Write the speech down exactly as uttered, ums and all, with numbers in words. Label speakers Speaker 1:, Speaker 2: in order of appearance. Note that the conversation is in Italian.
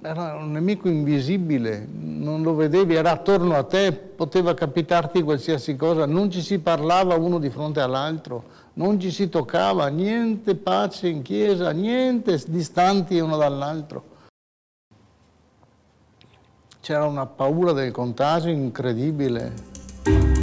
Speaker 1: era un nemico invisibile, non lo vedevi, era attorno a te, poteva capitarti qualsiasi cosa, non ci si parlava uno di fronte all'altro, non ci si toccava, niente pace in chiesa, niente distanti uno dall'altro. C'era una paura del contagio incredibile.